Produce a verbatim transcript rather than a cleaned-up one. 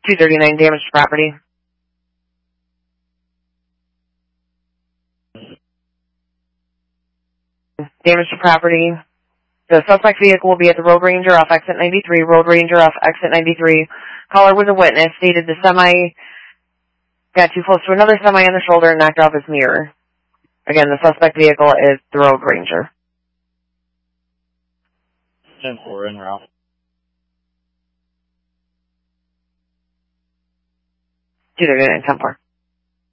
two thirty-nine, damage to property. Damage to property. The suspect vehicle will be at the Road Ranger off exit ninety-three. Road Ranger off exit ninety-three. Caller was a witness. Stated the semi got too close to another semi on the shoulder and knocked off his mirror. Again, the suspect vehicle is the Road Ranger. ten four, en route. two thirty-nine, ten four.